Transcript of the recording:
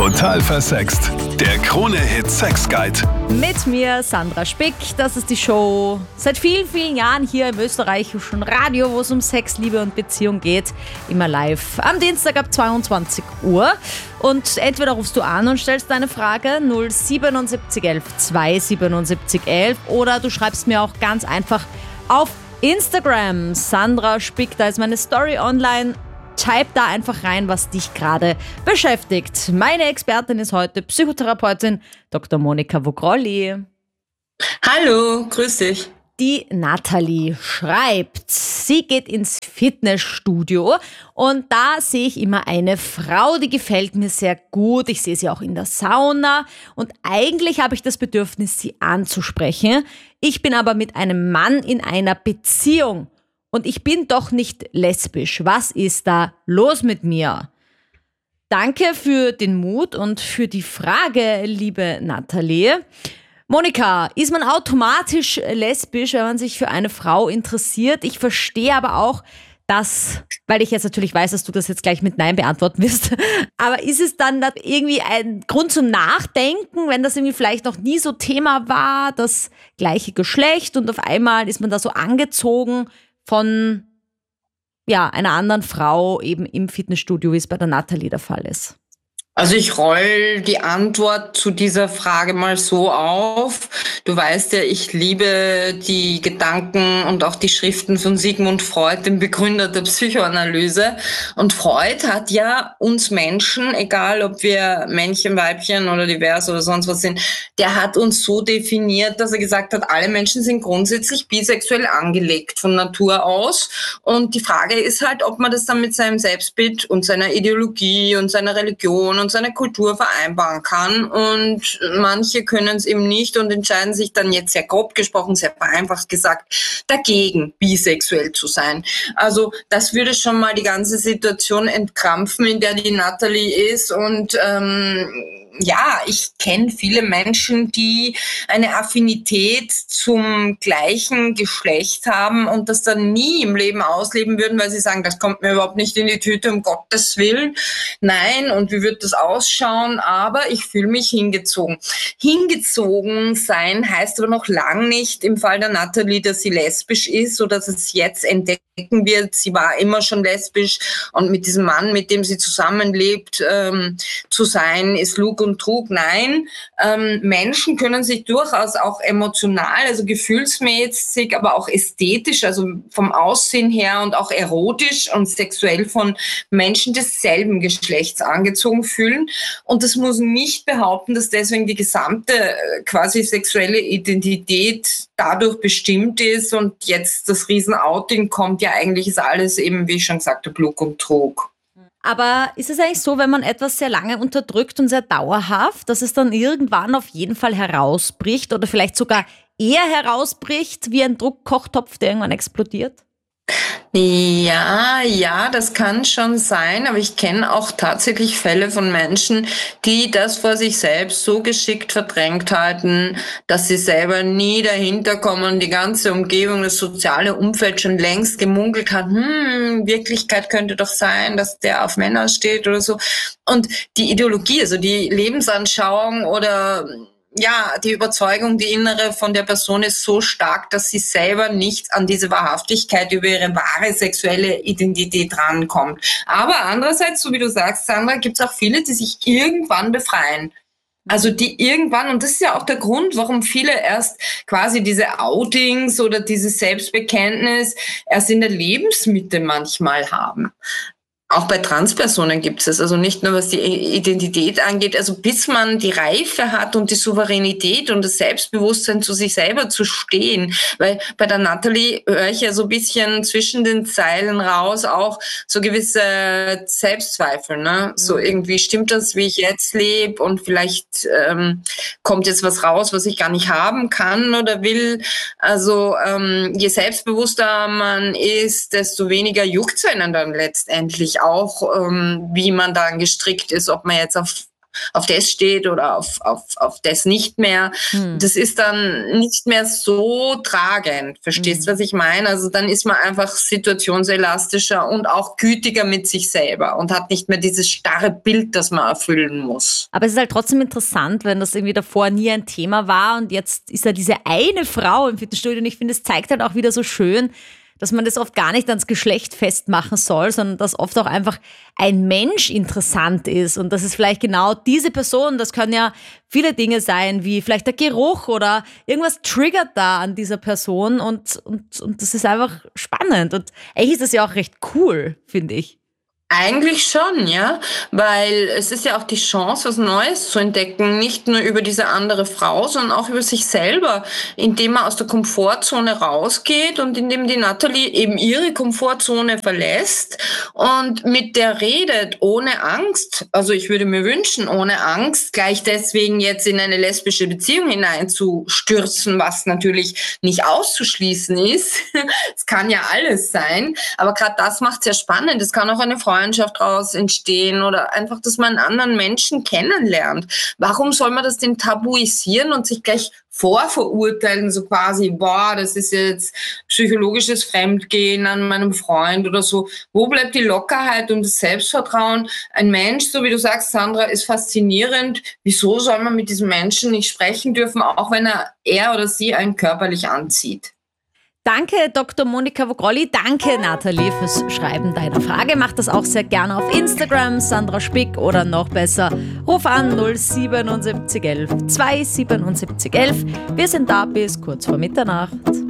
Total versext. Der Krone-Hit Sex Guide. Mit mir Sandra Spick. Das ist die Show seit vielen, vielen Jahren hier im österreichischen Radio, wo es um Sex, Liebe und Beziehung geht. Immer live am Dienstag ab 22 Uhr. Und entweder rufst du an und stellst deine Frage 07711 27711 oder du schreibst mir auch ganz einfach auf Instagram. Sandra Spick, da ist meine Story online. Type da einfach rein, was dich gerade beschäftigt. Meine Expertin ist heute Psychotherapeutin Dr. Monika Vogrolli. Hallo, grüß dich. Die Nathalie schreibt, sie geht ins Fitnessstudio und da sehe ich immer eine Frau, die gefällt mir sehr gut. Ich sehe sie auch in der Sauna und eigentlich habe ich das Bedürfnis, sie anzusprechen. Ich bin aber mit einem Mann in einer Beziehung. Und ich bin doch nicht lesbisch. Was ist da los mit mir? Danke für den Mut und für die Frage, liebe Nathalie. Monika, ist man automatisch lesbisch, wenn man sich für eine Frau interessiert? Ich verstehe aber auch, dass, weil ich jetzt natürlich weiß, dass du das jetzt gleich mit Nein beantworten wirst, aber ist es dann irgendwie ein Grund zum Nachdenken, wenn das irgendwie vielleicht noch nie so Thema war, das gleiche Geschlecht und auf einmal ist man da so angezogen von einer anderen Frau eben im Fitnessstudio, wie es bei der Nathalie der Fall ist? Also ich roll die Antwort zu dieser Frage mal so auf. Du weißt ja, ich liebe die Gedanken und auch die Schriften von Sigmund Freud, dem Begründer der Psychoanalyse. Und Freud hat ja uns Menschen, egal ob wir Männchen, Weibchen oder divers oder sonst was sind, der hat uns so definiert, dass er gesagt hat, alle Menschen sind grundsätzlich bisexuell angelegt von Natur aus. Und die Frage ist halt, ob man das dann mit seinem Selbstbild und seiner Ideologie und seiner Religion und seine Kultur vereinbaren kann und manche können es eben nicht und entscheiden sich dann jetzt sehr grob gesprochen, sehr vereinfacht gesagt, dagegen bisexuell zu sein. Also das würde schon mal die ganze Situation entkrampfen, in der die Nathalie ist und ich kenne viele Menschen, die eine Affinität zum gleichen Geschlecht haben und das dann nie im Leben ausleben würden, weil sie sagen, das kommt mir überhaupt nicht in die Tüte, um Gottes Willen. Nein, und wie wird das ausschauen? Aber ich fühle mich hingezogen. Hingezogen sein heißt aber noch lang nicht im Fall der Nathalie, dass sie lesbisch ist oder dass es jetzt entdecken wird. Sie war immer schon lesbisch und mit diesem Mann, mit dem sie zusammenlebt, zu sein, ist Lug und Trug. Nein, Menschen können sich durchaus auch emotional, also gefühlsmäßig, aber auch ästhetisch, also vom Aussehen her und auch erotisch und sexuell von Menschen desselben Geschlechts angezogen fühlen. Und das muss nicht behaupten, dass deswegen die gesamte quasi sexuelle Identität dadurch bestimmt ist und jetzt das Riesenouting kommt. Ja, eigentlich ist alles eben, wie ich schon gesagt habe, Lug und Trug. Aber ist es eigentlich so, wenn man etwas sehr lange unterdrückt und sehr dauerhaft, dass es dann irgendwann auf jeden Fall herausbricht oder vielleicht sogar eher herausbricht wie ein Druckkochtopf, der irgendwann explodiert? Ja, das kann schon sein, aber ich kenne auch tatsächlich Fälle von Menschen, die das vor sich selbst so geschickt verdrängt halten, dass sie selber nie dahinter kommen, die ganze Umgebung, das soziale Umfeld schon längst gemunkelt hat, Wirklichkeit könnte doch sein, dass der auf Männer steht oder so. Und die Ideologie, also die Lebensanschauung oder die Überzeugung, die innere von der Person ist so stark, dass sie selber nicht an diese Wahrhaftigkeit über ihre wahre sexuelle Identität rankommt. Aber andererseits, so wie du sagst, Sandra, gibt es auch viele, die sich irgendwann befreien. Also die irgendwann, und das ist ja auch der Grund, warum viele erst quasi diese Outings oder dieses Selbstbekenntnis erst in der Lebensmitte manchmal haben. Auch bei Transpersonen gibt es, also nicht nur was die Identität angeht, also bis man die Reife hat und die Souveränität und das Selbstbewusstsein zu sich selber zu stehen, weil bei der Nathalie höre ich ja so ein bisschen zwischen den Zeilen raus auch so gewisse Selbstzweifel, ne? So irgendwie stimmt das, wie ich jetzt lebe und vielleicht kommt jetzt was raus, was ich gar nicht haben kann oder will. Also je selbstbewusster man ist, desto weniger juckt es einen dann letztendlich auch, wie man dann gestrickt ist, ob man jetzt auf auf das steht oder auf das nicht mehr. Das ist dann nicht mehr so tragend. Verstehst du, was ich meine? Also dann ist man einfach situationselastischer und auch gütiger mit sich selber und hat nicht mehr dieses starre Bild, das man erfüllen muss. Aber es ist halt trotzdem interessant, wenn das irgendwie davor nie ein Thema war und jetzt ist da diese eine Frau im Fitnessstudio und ich finde, es zeigt halt auch wieder so schön, dass man das oft gar nicht ans Geschlecht festmachen soll, sondern dass oft auch einfach ein Mensch interessant ist und das ist vielleicht genau diese Person, das können ja viele Dinge sein, wie vielleicht der Geruch oder irgendwas triggert da an dieser Person und das ist einfach spannend und eigentlich ist das ja auch recht cool, finde ich. Eigentlich schon, ja, weil es ist ja auch die Chance, was Neues zu entdecken, nicht nur über diese andere Frau, sondern auch über sich selber, indem man aus der Komfortzone rausgeht und indem die Nathalie eben ihre Komfortzone verlässt und mit der redet, ohne Angst. Also ich würde mir wünschen, ohne Angst, gleich deswegen jetzt in eine lesbische Beziehung hineinzustürzen, was natürlich nicht auszuschließen ist. Es kann ja alles sein, aber gerade das macht es ja spannend. Es kann auch eine Freundschaft daraus entstehen oder einfach, dass man einen anderen Menschen kennenlernt. Warum soll man das denn tabuisieren und sich gleich vorverurteilen, so quasi, boah, das ist jetzt psychologisches Fremdgehen an meinem Freund oder so. Wo bleibt die Lockerheit und das Selbstvertrauen? Ein Mensch, so wie du sagst, Sandra, ist faszinierend. Wieso soll man mit diesem Menschen nicht sprechen dürfen, auch wenn er oder sie einen körperlich anzieht? Danke, Dr. Monika Vogrolli. Danke, Nathalie, fürs Schreiben deiner Frage. Mach das auch sehr gerne auf Instagram, Sandra Spick oder noch besser, ruf an 07711 27711. Wir sind da bis kurz vor Mitternacht.